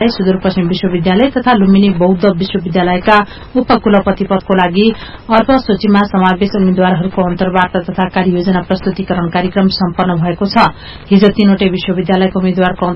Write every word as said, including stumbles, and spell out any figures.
विश्वविद्यालय सुदूरपश्चिम विश्वविद्यालय तथा लुम्बिनी बौद्ध विश्वविद्यालयका उपकुलपति पदको लागि अर्ब सूचीमा समावेश उम्मेद्वारहरूको अन्तर्वार्ता तथा कार्ययोजना प्रस्तुतिकरण कार्यक्रम सम्पन्न भएको छ। हिजो तीनवटै विश्वविद्यालयका उम्मेद्वारको